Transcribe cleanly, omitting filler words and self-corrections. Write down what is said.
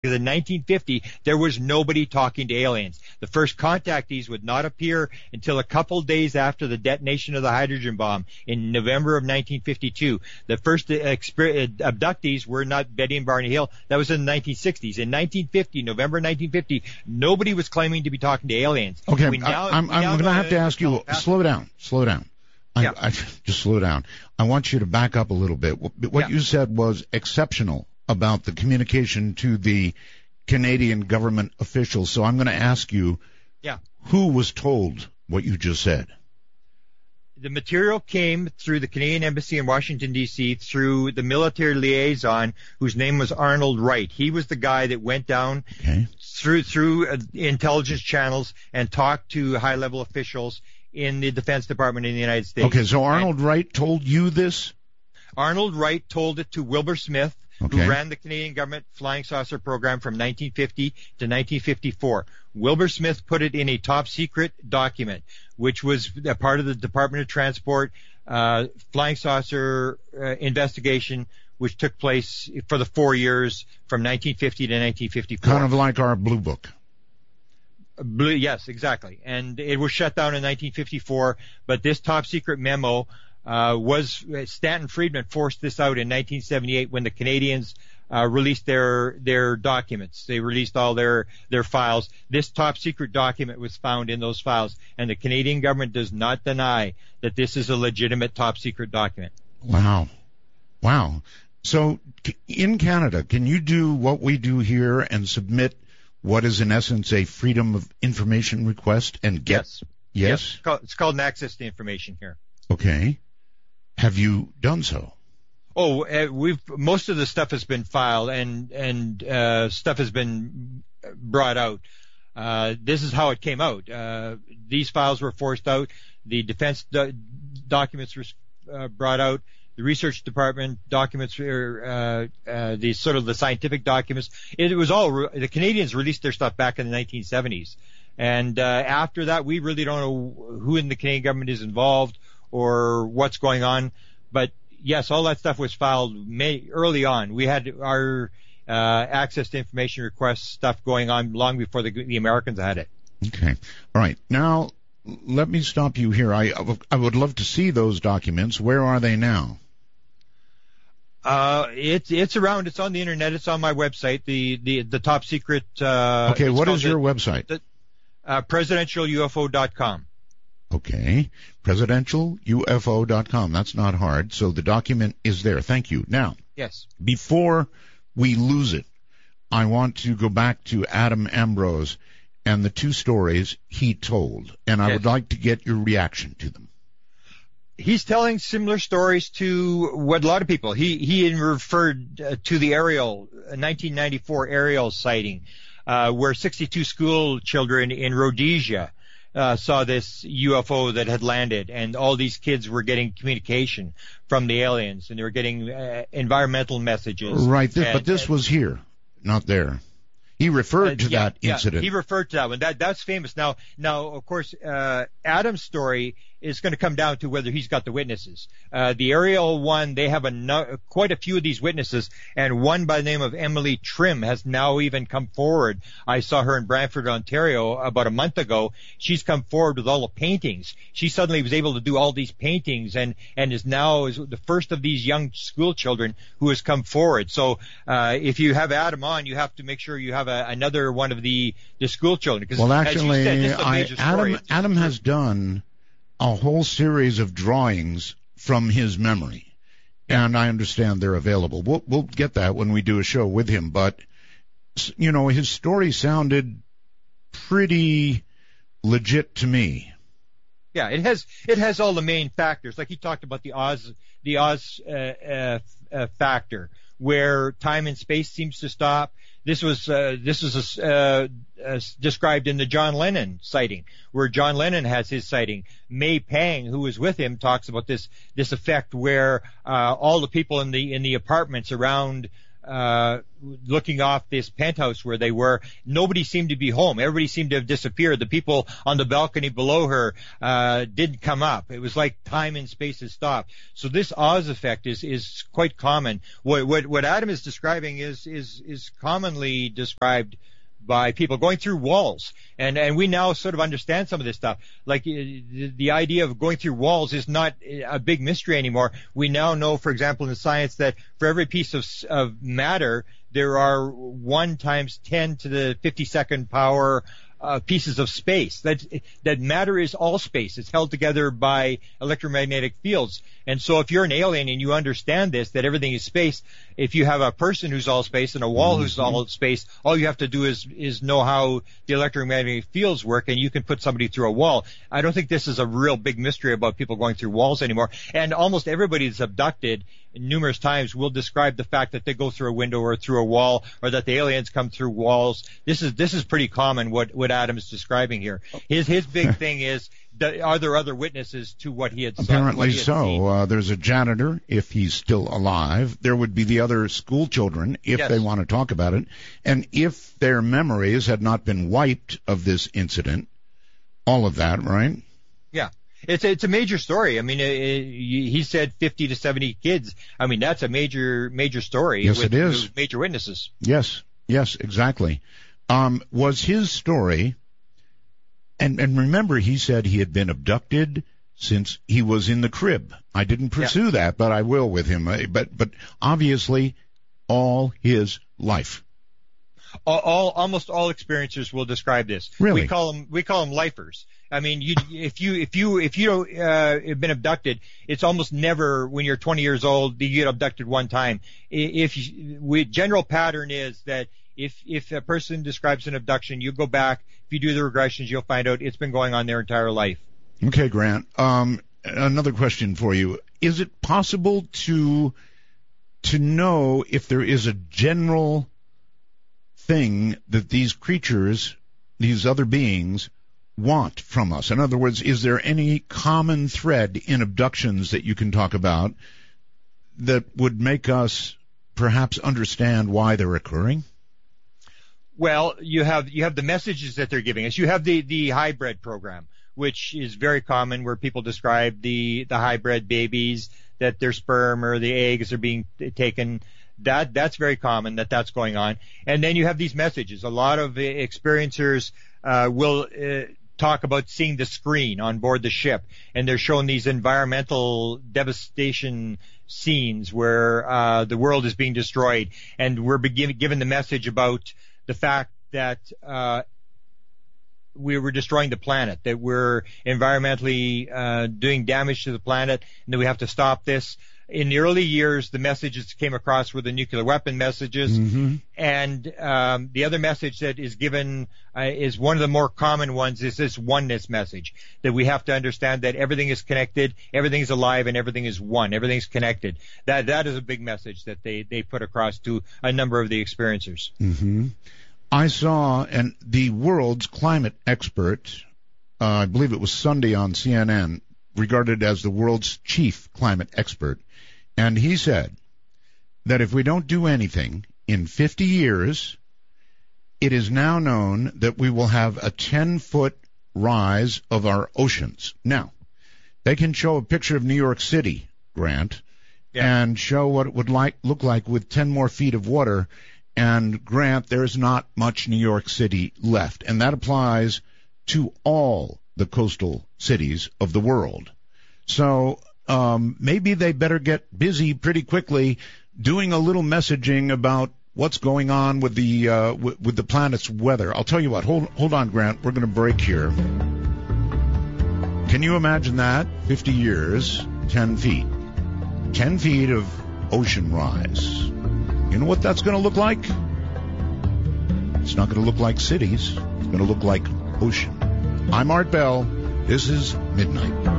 Because in 1950, there was nobody talking to aliens. The first contactees would not appear until a couple days after the detonation of the hydrogen bomb in November of 1952. The first abductees were not Betty and Barney Hill. That was in the 1960s. In 1950, November 1950, nobody was claiming to be talking to aliens. Okay, I'm going to have to ask you, slow down. I just slow down. I want you to back up a little bit. What you said was exceptional about the communication to the Canadian government officials. So I'm going to ask you, who was told what you just said? The material came through the Canadian Embassy in Washington, D.C., through the military liaison, whose name was Arnold Wright. He was the guy that went down through intelligence channels and talked to high-level officials in the Defense Department in the United States. Okay, so Arnold Wright told you this? Arnold Wright told it to Wilbur Smith, who ran the Canadian government flying saucer program from 1950 to 1954. Wilbur Smith put it in a top secret document, which was a part of the Department of Transport flying saucer investigation, which took place for the 4 years from 1950 to 1954. Kind of like our Blue Book. Yes, exactly. And it was shut down in 1954, but this top secret memo Stanton Friedman forced this out in 1978 when the Canadians released their documents. They released all their files. This top secret document was found in those files, and the Canadian government does not deny that this is a legitimate top secret document. Wow. So in Canada, can you do what we do here and submit what is in essence a freedom of information request and get? Yes? It's called an access to information here. Okay. Have you done so? Oh, most of the stuff has been filed and stuff has been brought out. This is how it came out. These files were forced out. The defense documents were brought out. The research department documents were the scientific documents. It was all the Canadians released their stuff back in the 1970s, and after that, we really don't know who in the Canadian government is involved or what's going on. But yes, all that stuff was filed early on. We had our access to information request stuff going on long before the Americans had it. Okay. All right. Now, let me stop you here. I would love to see those documents. Where are they now? It's around. It's on the internet. It's on my website. The top secret. Okay. What is your website? Presidentialufo.com. Okay. Presidentialufo.com. That's not hard. So the document is there. Thank you. Now. Yes. Before we lose it, I want to go back to Adam Ambrose and the two stories he told, and I would like to get your reaction to them. He's telling similar stories to what a lot of people. He referred to the Ariel 1994 Ariel sighting, where 62 school children in Rhodesia saw this UFO that had landed, and all these kids were getting communication from the aliens, and they were getting environmental messages. Right, but this was here, not there. He referred to that incident. He referred to that one. That's famous. Now, of course, Adam's story is going to come down to whether he's got the witnesses. The Ariel one, they have quite a few of these witnesses, and one by the name of Emily Trim has now even come forward. I saw her in Brantford, Ontario about a month ago. She's come forward with all the paintings. She suddenly was able to do all these paintings and is now the first of these young school children who has come forward. So if you have Adam on, you have to make sure you have another one of the school children. Well, actually, Adam has done a whole series of drawings from his memory, and I understand they're available. We'll get that when we do a show with him, but, you know, his story sounded pretty legit to me. Yeah, it has all the main factors. Like he talked about the Oz factor, where time and space seems to stop. This was described in the John Lennon sighting, where John Lennon has his sighting. May Pang, who was with him, talks about this effect where all the people in the apartments around looking off this penthouse where they were. Nobody seemed to be home. Everybody seemed to have disappeared. The people on the balcony below her didn't come up. It was like time and space has stopped. So this Oz effect is quite common. What Adam is describing is commonly described by people going through walls, and we now sort of understand some of this stuff. Like the idea of going through walls is not a big mystery anymore. We now know, for example, in science, that for every piece of matter, there are 1 times 10 to the 52nd power pieces of space. That matter is all space. It's held together by electromagnetic fields. And so if you're an alien and you understand this, that everything is space, if you have a person who's all space and a wall who's all space, all you have to do is know how the electromagnetic fields work, and you can put somebody through a wall. I don't think this is a real big mystery about people going through walls anymore. And almost everybody that's abducted numerous times will describe the fact that they go through a window or through a wall, or that the aliens come through walls. This is pretty common, what Adam is describing here. His big thing is, are there other witnesses to what he had seen? Apparently so. There's a janitor, if he's still alive. There would be the other school children, if they want to talk about it. And if their memories had not been wiped of this incident, all of that, right? Yeah. It's a major story. I mean, he said 50 to 70 kids. I mean, that's a major story. Yes, with it is. Major witnesses. Yes, exactly. Was his story... And remember, he said he had been abducted since he was in the crib. I didn't pursue that, but I will with him. But obviously, all his life. Almost all experiencers will describe this. Really? We call them lifers. I mean, if you don't have been abducted, it's almost never when you're 20 years old you get abducted one time. General pattern is that if a person describes an abduction, you go back. If you do the regressions, you'll find out it's been going on their entire life. Okay, Grant. Another question for you: is it possible to know if there is a general thing that these creatures, these other beings, want from us? In other words, is there any common thread in abductions that you can talk about that would make us perhaps understand why they're occurring? Well, you have the messages that they're giving us. You have the hybrid program, which is very common, where people describe the hybrid babies, that their sperm or the eggs are being taken. That's very common, that's going on. And then you have these messages. A lot of experiencers will talk about seeing the screen on board the ship, and they're showing these environmental devastation scenes where the world is being destroyed, and we're given the message about the fact that we were destroying the planet, that we're environmentally doing damage to the planet, and that we have to stop this. In the early years, the messages came across were the nuclear weapon messages, and the other message that is given is one of the more common ones, is this oneness message, that we have to understand that everything is connected, everything is alive, and everything is one, everything's connected. That is a big message that they put across to a number of the experiencers. I saw, and the world's climate expert, I believe it was Sunday on CNN, regarded as the world's chief climate expert, and he said that if we don't do anything, in 50 years, it is now known that we will have a 10-foot rise of our oceans. Now, they can show a picture of New York City, Grant, and show what it would look like with 10 more feet of water. And Grant, there's not much New York City left, and that applies to all the coastal cities of the world. So maybe they better get busy pretty quickly doing a little messaging about what's going on with the planet's weather. I'll tell you what. Hold on, Grant. We're going to break here. Can you imagine that? 50 years, 10 feet. 10 feet of ocean rise. You know what that's going to look like? It's not going to look like cities. It's going to look like ocean. I'm Art Bell. This is Midnight.